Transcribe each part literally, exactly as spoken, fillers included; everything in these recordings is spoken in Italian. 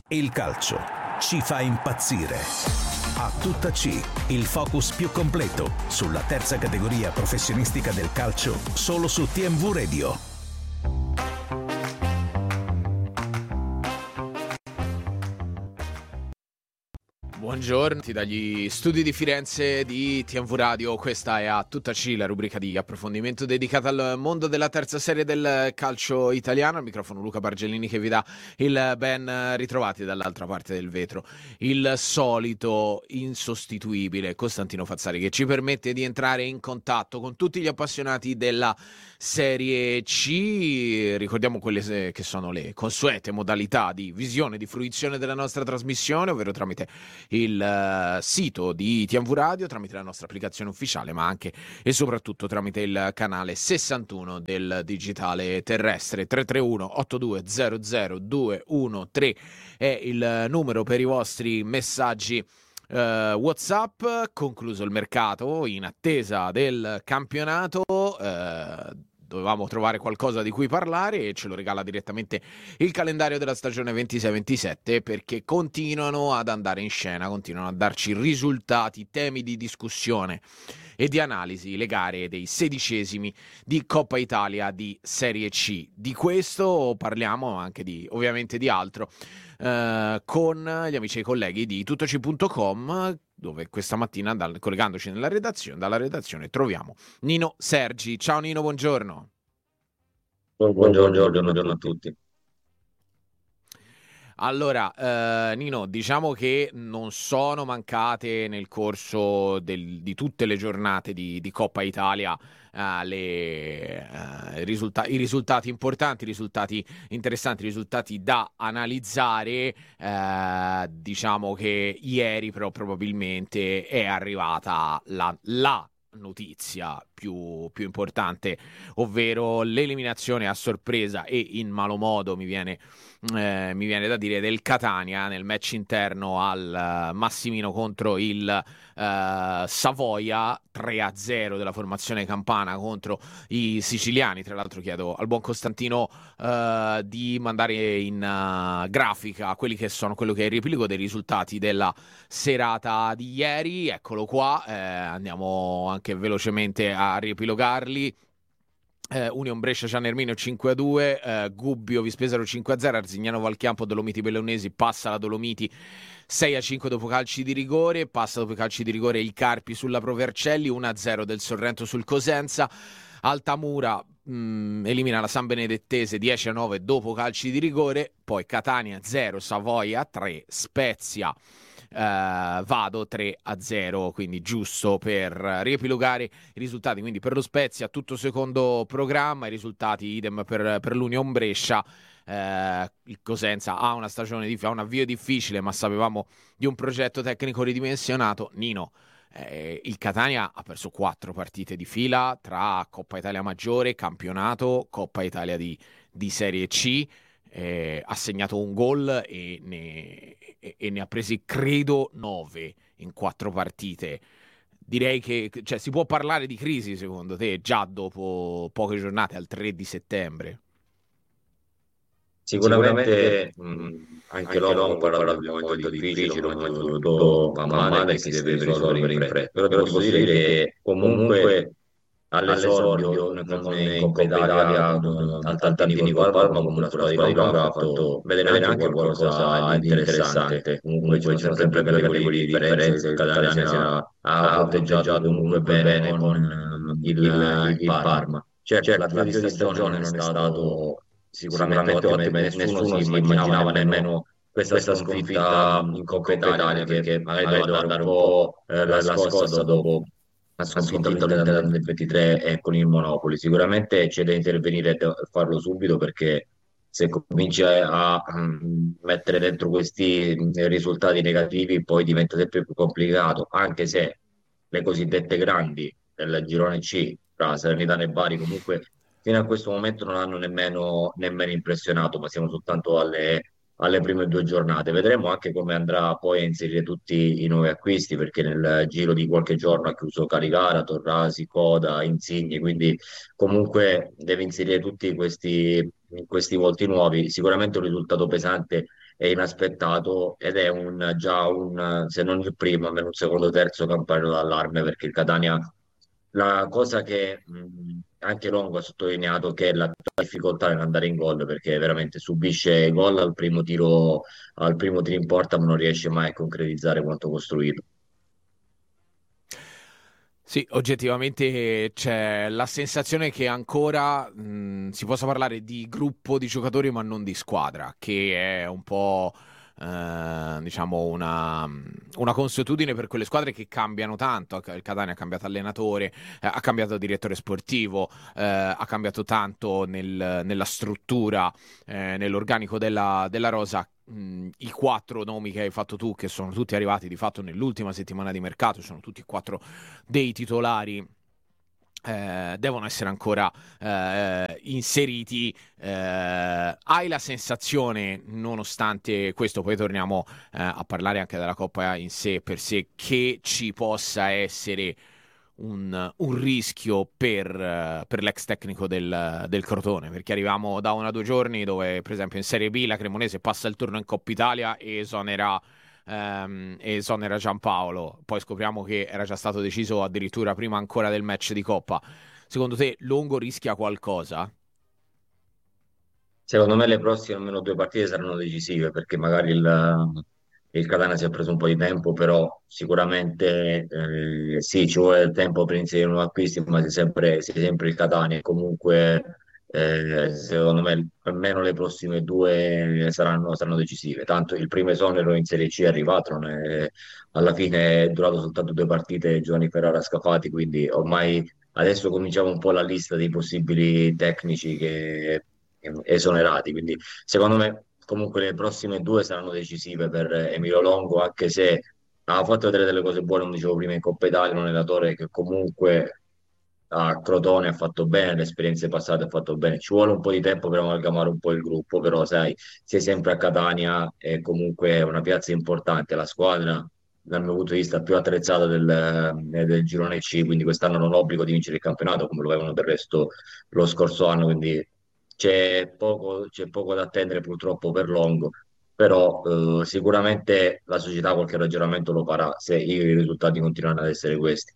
Il calcio ci fa impazzire. A tutta C, il focus più completo sulla terza categoria professionistica del calcio, solo su T M V Radio. Buongiorno, dagli studi di Firenze di T M V Radio, questa è A Tutta C, la rubrica di approfondimento dedicata al mondo della terza serie del calcio italiano. Al microfono Luca Bargellini che vi dà il ben ritrovati dall'altra parte del vetro. Il solito, insostituibile Costantino Fazzari che ci permette di entrare in contatto con tutti gli appassionati della Serie C. Ricordiamo quelle che sono le consuete modalità di visione, di fruizione della nostra trasmissione, ovvero tramite il uh, sito di T M V Radio, tramite la nostra applicazione ufficiale, ma anche e soprattutto tramite il canale sessantuno del digitale terrestre. Tre tre uno otto due zero zero due uno tre è il numero per i vostri messaggi Uh, WhatsApp. Concluso il mercato, in attesa del campionato, uh, dovevamo trovare qualcosa di cui parlare e ce lo regala direttamente il calendario della stagione ventisei ventisette, perché continuano ad andare in scena, continuano a darci risultati, temi di discussione e di analisi le gare dei sedicesimi di Coppa Italia di Serie C. Di questo parliamo, anche di ovviamente di altro, Uh, con gli amici e colleghi di tuttoci punto com, dove questa mattina, dal, collegandoci nella redazione, dalla redazione troviamo Nino Sergi. Ciao Nino, buongiorno. Buongiorno, buongiorno, buongiorno a tutti. Allora, eh, Nino, diciamo che non sono mancate nel corso del, di tutte le giornate di, di Coppa Italia eh, le, eh, risulta- i risultati importanti, i risultati interessanti, i risultati da analizzare. Eh, diciamo che ieri però probabilmente è arrivata la, la notizia più, più importante, ovvero l'eliminazione a sorpresa e in malo modo, mi viene Eh, mi viene da dire, del Catania nel match interno al uh, Massimino contro il uh, Savoia. Tre a zero della formazione campana contro i siciliani. Tra l'altro chiedo al buon Costantino uh, di mandare in uh, grafica quelli che sono quello che è il riepilogo dei risultati della serata di ieri. Eccolo qua, eh, andiamo anche velocemente a riepilogarli. Eh, Union Brescia Ciano Erminio cinque a due, eh, Gubbio Vispesaro cinque a zero, Arzignano Valchiampo Dolomiti Bellunesi passa la Dolomiti sei a cinque dopo calci di rigore, passa dopo i calci di rigore i Carpi sulla Provercelli, uno a zero del Sorrento sul Cosenza, Altamura mh, elimina la San Benedettese dieci a nove dopo calci di rigore, poi Catania zero, Savoia tre, Spezia Uh, Vado tre a zero, quindi giusto per riepilogare i risultati. Quindi per lo Spezia tutto secondo programma, i risultati idem per, per l'Union Brescia. Uh, il Cosenza ha una stagione di, ha un avvio difficile, ma sapevamo di un progetto tecnico ridimensionato. Nino, eh, il Catania ha perso quattro partite di fila tra Coppa Italia Maggiore, campionato, Coppa Italia di, di Serie C. Eh, ha segnato un gol e ne, e, e ne ha presi credo nove in quattro partite. Direi che, cioè, si può parlare di crisi secondo te già dopo poche giornate, al tre di settembre? Sicuramente mh, anche loro hanno parlato di un momento difficile, un momento dove tutto va male e si deve risolvere in fretta. Però ti posso dire che comunque all'esordio non in Coppa Italia al Tantini col Parma, comunque la squadra di Paolo ha fatto vedere anche qualcosa di interessante. Comunque ci sono sempre categorie di differenze, il Catania si era- ha fronteggiato comunque bene con il, il Parma. Certo, l'avvio di stagione non è stato sicuramente ottimo e nessuno si immaginava nemmeno questa sconfitta in Coppa Italia, perché magari doveva andare un po' eh, la scossa dopo la sconfitta all'interno del ventitré e con il Monopoli. Sicuramente c'è da intervenire e da farlo subito, perché se cominci a, a, mm, mettere dentro questi mm, risultati negativi poi diventa sempre più complicato, anche se le cosiddette grandi del girone C, tra Salernitana e Bari, comunque fino a questo momento non hanno nemmeno, nemmeno impressionato, ma siamo soltanto alle, alle prime due giornate. Vedremo anche come andrà poi a inserire tutti i nuovi acquisti, perché nel giro di qualche giorno ha chiuso Carigara, Torrasi, Coda, Insigne, quindi comunque deve inserire tutti questi, questi volti nuovi. Sicuramente un risultato pesante è inaspettato ed è un, già un, se non il primo, almeno un secondo o terzo campanello d'allarme, perché il Catania, la cosa che mh, anche Longo ha sottolineato, che è la difficoltà nell'andare in gol, perché veramente subisce gol al primo tiro, al primo tiro in porta, ma non riesce mai a concretizzare quanto costruito. Sì, oggettivamente c'è la sensazione che ancora mh, si possa parlare di gruppo di giocatori ma non di squadra, che è un po' eh, diciamo una, una consuetudine per quelle squadre che cambiano tanto. Il Catania ha cambiato allenatore, eh, ha cambiato direttore sportivo, eh, ha cambiato tanto nel- nella struttura, eh, nell'organico della, della rosa. Mh, I quattro nomi che hai fatto tu, che sono tutti arrivati di fatto nell'ultima settimana di mercato, sono tutti e quattro dei titolari, eh, devono essere ancora eh, inseriti. Eh, hai la sensazione, nonostante questo, poi torniamo eh, a parlare anche della Coppa in sé per sé, che ci possa essere un, un rischio per, eh, per l'ex tecnico del, del Crotone, perché arriviamo da una o due giorni dove, per esempio, in Serie B la Cremonese passa il turno in Coppa Italia e esonera ehm, e esonera Giampaolo. Poi scopriamo che era già stato deciso addirittura prima ancora del match di Coppa. Secondo te Longo rischia qualcosa? Secondo me le prossime almeno due partite saranno decisive, perché magari il, il Catania si è preso un po' di tempo, però sicuramente eh, sì, ci vuole tempo per inserire nuovi acquisti, ma sei sempre, sei sempre il Catania. Comunque, eh, secondo me almeno le prossime due saranno, saranno decisive. Tanto il primo esonero in Serie C è arrivato, non è- alla fine è durato soltanto due partite Giovanni Ferrara Scafati, quindi ormai adesso cominciamo un po' la lista dei possibili tecnici che esonerati. Quindi secondo me comunque le prossime due saranno decisive per Emilio Longo, anche se ha fatto vedere delle cose buone, come dicevo prima, in Coppa Italia, un allenatore che comunque a Crotone ha fatto bene, le esperienze passate ha fatto bene. Ci vuole un po' di tempo per amalgamare un po' il gruppo, però sai, sei sempre a Catania, è comunque una piazza importante, la squadra dal mio punto di vista più attrezzata del, eh, del girone C, quindi quest'anno non ho obbligo di vincere il campionato come lo avevano del resto lo scorso anno, quindi c'è poco, c'è poco da attendere purtroppo per Longo, però eh, sicuramente la società qualche ragionamento lo farà se i risultati continuano ad essere questi.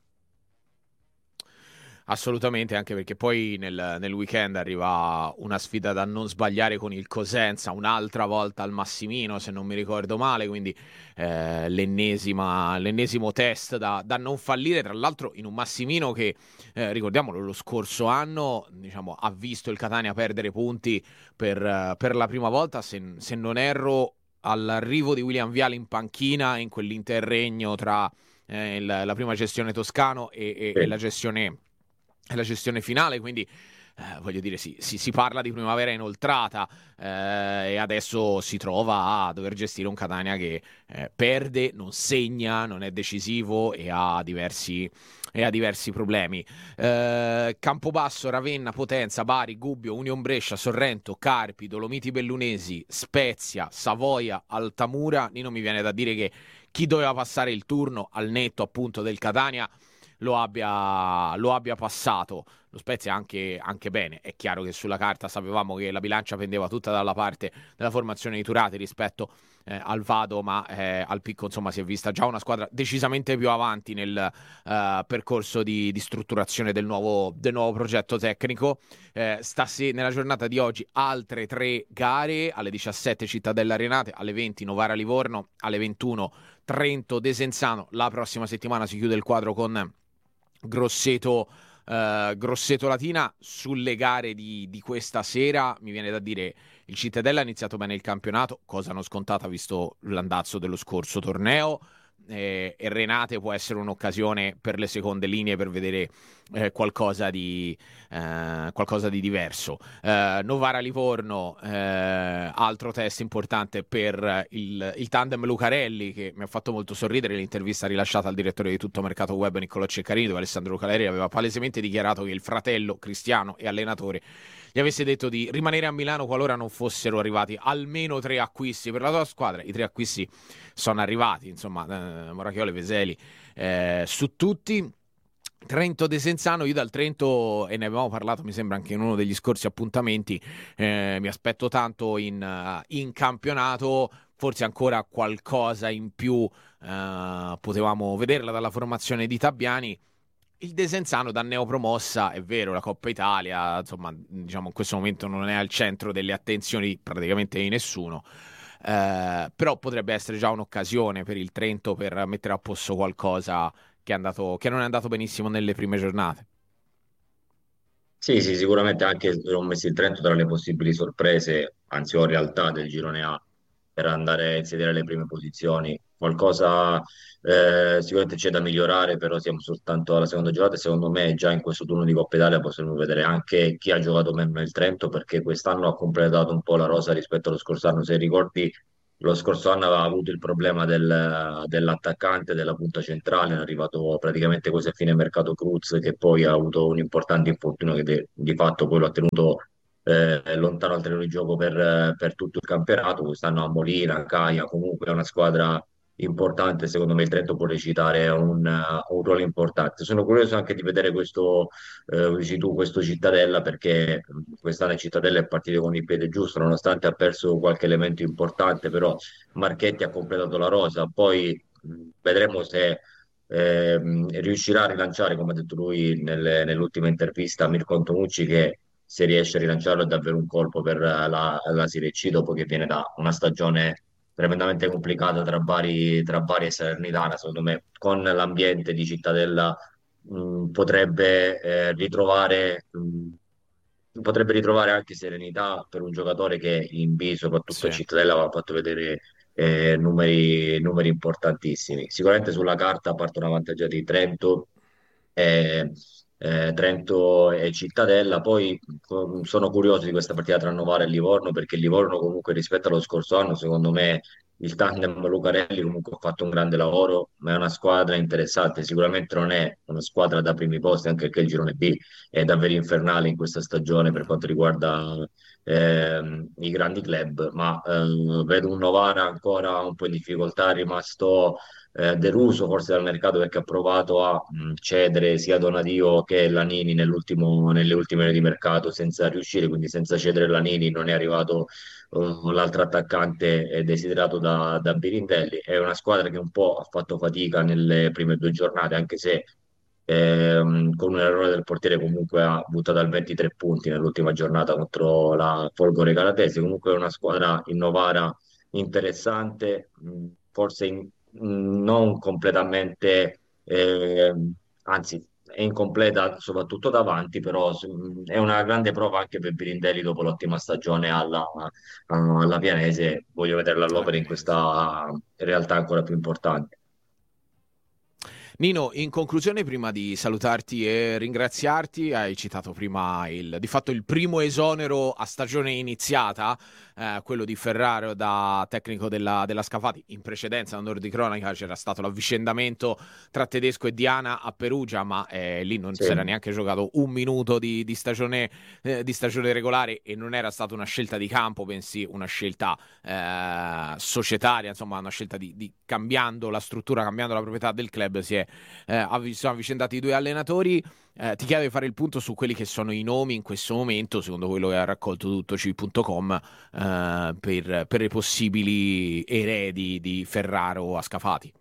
Assolutamente, anche perché poi nel, nel weekend arriva una sfida da non sbagliare con il Cosenza, un'altra volta al Massimino, se non mi ricordo male, quindi eh, l'ennesima, l'ennesimo test da, da non fallire, tra l'altro in un Massimino che, eh, ricordiamolo, lo scorso anno diciamo, ha visto il Catania perdere punti per, eh, per la prima volta, se, se non erro, all'arrivo di William Viale in panchina in quell'interregno tra eh, il- la prima gestione Toscano e, e- e Sì. la gestione è la gestione finale, quindi eh, voglio dire, sì, si, si parla di primavera inoltrata eh, e adesso si trova a dover gestire un Catania che eh, perde, non segna, non è decisivo e ha diversi, e ha diversi problemi. Eh, Campobasso, Ravenna, Potenza, Bari, Gubbio, Union Brescia, Sorrento, Carpi, Dolomiti Bellunesi, Spezia, Savoia, Altamura. Lì non mi viene da dire che chi doveva passare il turno al netto appunto del Catania lo abbia, lo abbia passato. Lo Spezia anche, anche bene. È chiaro che sulla carta sapevamo che la bilancia pendeva tutta dalla parte della formazione di Turati rispetto eh, al Vado, ma eh, al picco insomma si è vista già una squadra decisamente più avanti nel eh, percorso di, di strutturazione del nuovo, del nuovo progetto tecnico. Eh, stasera, nella giornata di oggi, altre tre gare: alle diciassette Cittadella Renate, alle venti Novara Livorno, alle ventuno Trento Desenzano. La prossima settimana si chiude il quadro con Grosseto, eh, Grosseto Latina. Sulle gare di, di questa sera mi viene da dire il Cittadella ha iniziato bene il campionato, cosa non scontata visto l'andazzo dello scorso torneo, eh, e Renate può essere un'occasione per le seconde linee per vedere eh, qualcosa di eh, qualcosa di diverso. eh, Novara Livorno, eh, altro test importante per il, il tandem Lucarelli, che mi ha fatto molto sorridere l'intervista rilasciata al direttore di Tutto Mercato Web Niccolò Ceccarini, dove Alessandro Lucarelli aveva palesemente dichiarato che il fratello Cristiano e allenatore gli avesse detto di rimanere a Milano qualora non fossero arrivati almeno tre acquisti per la tua squadra. I tre acquisti sono arrivati, insomma, eh, Moracchioli, Veseli, eh, su tutti. Trento-Desenzano, io dal Trento, e ne avevamo parlato mi sembra anche in uno degli scorsi appuntamenti, eh, mi aspetto tanto in, uh, in campionato, forse ancora qualcosa in più uh, potevamo vederla dalla formazione di Tabiani. Il Desenzano da neopromossa, è vero, la Coppa Italia, insomma, diciamo in questo momento non è al centro delle attenzioni praticamente di nessuno, eh, però potrebbe essere già un'occasione per il Trento per mettere a posto qualcosa che è andato, che non è andato benissimo nelle prime giornate. Sì, sì, sicuramente anche ho messo il Trento tra le possibili sorprese, anzi o realtà del girone A per andare a insedere le prime posizioni. Qualcosa eh, sicuramente c'è da migliorare, però siamo soltanto alla seconda giornata e secondo me già in questo turno di Coppa Italia possiamo vedere anche chi ha giocato meno nel Trento, perché quest'anno ha completato un po' la rosa rispetto allo scorso anno. Se ricordi, lo scorso anno aveva avuto il problema del- dell'attaccante della punta centrale, è arrivato praticamente quasi a fine mercato Cruz, che poi ha avuto un importante infortunio che de- di fatto poi lo ha tenuto eh, lontano dal terreno di gioco per, per tutto il campionato. Quest'anno a Molina, Caia, comunque è una squadra importante. Secondo me il Trento può recitare un, un ruolo importante. Sono curioso anche di vedere questo, eh, dici tu, questo Cittadella, perché quest'anno il Cittadella è partito con il piede giusto, nonostante ha perso qualche elemento importante, però Marchetti ha completato la rosa. Poi mh, vedremo se ehm, riuscirà a rilanciare, come ha detto lui nelle- nell'ultima intervista, Mirko Antonucci, che se riesce a rilanciarlo è davvero un colpo per la, la Serie C, dopo che viene da una stagione tremendamente complicata tra Bari, tra Bari e Salernitana. Secondo me con l'ambiente di Cittadella mh, potrebbe eh, ritrovare mh, potrebbe ritrovare anche serenità per un giocatore che in B, soprattutto a Sì. Cittadella, aveva fatto vedere eh, numeri, numeri importantissimi. Sicuramente sulla carta partono avvantaggiati di Trento, eh, eh, Trento e Cittadella. Poi co- sono curioso di questa partita tra Novara e Livorno, perché il Livorno comunque rispetto allo scorso anno, secondo me il tandem Lucarelli comunque ha fatto un grande lavoro, ma è una squadra interessante. Sicuramente non è una squadra da primi posti, anche perché il girone B è davvero infernale in questa stagione per quanto riguarda ehm, i grandi club, ma ehm, vedo un Novara ancora un po' in difficoltà, è rimasto eh, deluso forse dal mercato perché ha provato a mh, cedere sia Donadio che Lanini nell'ultimo, nelle ultime ore di mercato senza riuscire, quindi senza cedere Lanini non è arrivato uh, l'altro attaccante eh, desiderato da, da Birindelli. È una squadra che un po' ha fatto fatica nelle prime due giornate, anche se ehm, con un errore del portiere comunque ha buttato al ventitré punti nell'ultima giornata contro la Folgore Calatese. Comunque è una squadra in Novara interessante, mh, forse in- mh, non completamente, ehm, anzi è incompleta soprattutto davanti, però mh, è una grande prova anche per Birindelli dopo l'ottima stagione alla, alla Pianese. Voglio vederla Alla all'opera in Pianese. questa realtà ancora più importante. Nino, in conclusione, prima di salutarti e ringraziarti, hai citato prima il, di fatto il primo esonero a stagione iniziata, eh, quello di Ferraro da tecnico della, della Scafati. In precedenza, onore di cronaca, c'era stato l'avvicendamento tra Tedesco e Diana a Perugia, ma eh, lì non Sì. si era neanche giocato un minuto di, di stagione, eh, di stagione regolare e non era stata una scelta di campo, bensì una scelta eh, societaria, insomma una scelta di, di cambiando la struttura, cambiando la proprietà del club, si è eh, avv- sono avvicendati i due allenatori. Eh, ti chiedo di fare il punto su quelli che sono i nomi in questo momento, secondo quello che ha raccolto tutto C punto com, eh, per, per i possibili eredi di Ferraro a Scafati.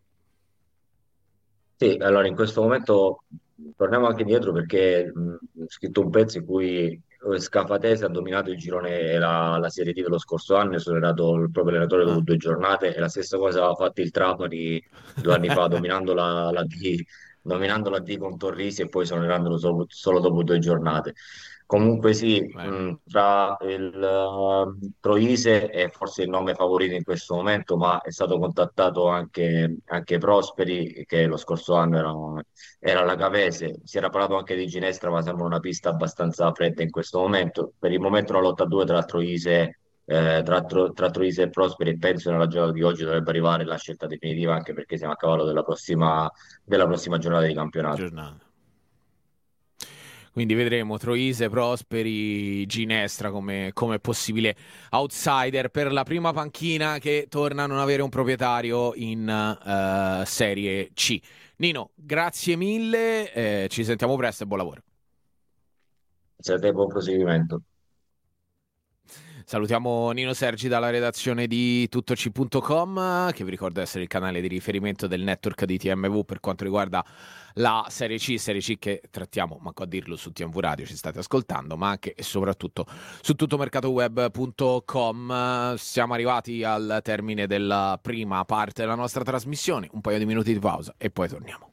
Sì, allora in questo momento torniamo anche indietro perché mh, ho scritto un pezzo in cui eh, Scafatese ha dominato il girone e la, la Serie D dello scorso anno, è esonerato il proprio allenatore dopo Ah. due giornate e la stessa cosa aveva fatto il Trapani due anni fa dominando la, la D, dominando la D con Torrisi e poi esonerandolo solo, solo dopo due giornate. Comunque sì, Beh, mh, tra il uh, Troise è forse il nome favorito in questo momento, ma è stato contattato anche, anche Prosperi, che lo scorso anno era, era alla Cavese. Si era parlato anche di Ginestra, ma sembra una pista abbastanza fredda in questo momento. Per il momento una lotta a due tra Troise, eh, tra, Tro- tra Troise e Prosperi, e penso nella giornata di oggi dovrebbe arrivare la scelta definitiva, anche perché siamo a cavallo della prossima, della prossima giornata di campionato. giornata. quindi vedremo Troise, Prosperi, Ginestra come, come possibile outsider per la prima panchina che torna a non avere un proprietario in uh, Serie C. Nino, grazie mille, eh, ci sentiamo presto e buon lavoro. Siete buon proseguimento. Salutiamo Nino Sergi dalla redazione di tuttoci punto com, che vi ricordo essere il canale di riferimento del network di T M V per quanto riguarda la Serie C, Serie C che trattiamo, manco a dirlo, su T M V Radio, ci state ascoltando, ma anche e soprattutto su tuttomercatoweb punto com. Siamo arrivati al termine della prima parte della nostra trasmissione, un paio di minuti di pausa e poi torniamo.